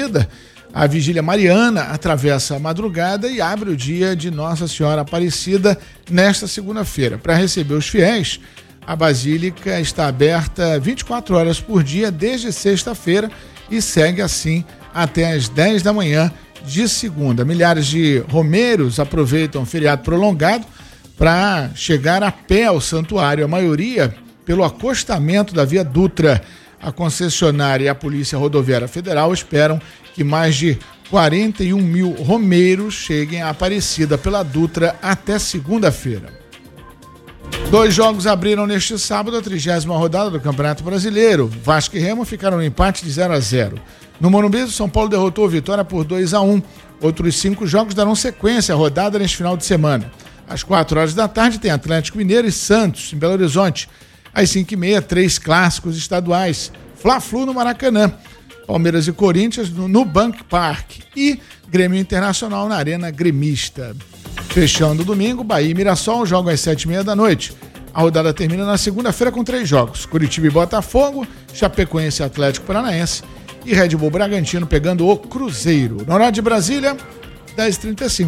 Aparecida. A Vigília Mariana atravessa a madrugada e abre o dia de Nossa Senhora Aparecida nesta segunda-feira. Para receber os fiéis, a Basílica está aberta 24 horas por dia desde sexta-feira e segue assim até às 10 da manhã de segunda. Milhares de romeiros aproveitam o feriado prolongado para chegar a pé ao santuário, a maioria pelo acostamento da Via Dutra. A concessionária e a Polícia Rodoviária Federal esperam que mais de 41 mil romeiros cheguem à Aparecida pela Dutra até segunda-feira. 2 jogos abriram neste sábado a 30ª rodada do Campeonato Brasileiro. Vasco e Remo ficaram no empate de 0-0. No Morumbi, o São Paulo derrotou a Vitória por 2-1. Outros 5 jogos darão sequência à rodada neste final de semana. Às 4 horas da tarde tem Atlético Mineiro e Santos, em Belo Horizonte. Às 5h30, 3 clássicos estaduais. Fla-Flu no Maracanã. Palmeiras e Corinthians no Nubank Park. E Grêmio Internacional na Arena Gremista. Fechando o domingo, Bahia e Mirassol jogam às 7h30 da noite. A rodada termina na segunda-feira com 3 jogos. Curitiba e Botafogo, Chapecoense e Atlético Paranaense e Red Bull Bragantino pegando o Cruzeiro. No horário de Brasília, 10h35.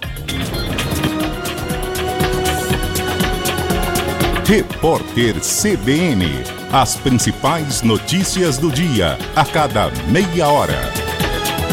Repórter CBN. As principais notícias do dia, a cada meia hora.